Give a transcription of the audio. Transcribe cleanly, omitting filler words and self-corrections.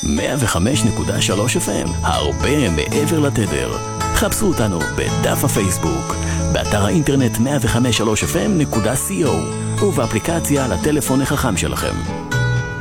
105.3 FM, הרבה מעבר לתדר. חפשו אותנו בדף הפייסבוק, באתר האינטרנט 105.3fm.co ובאפליקציה לטלפון החכם שלכם.